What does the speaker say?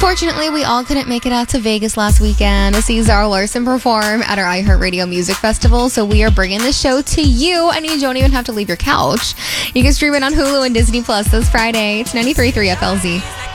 Unfortunately, we all couldn't make it out to Vegas last weekend to see Zara Larsson perform at our iHeartRadio Music Festival, so we are bringing the show to you, and you don't even have to leave your couch. You can stream it on Hulu and Disney Plus this Friday. It's 93.3 FLZ.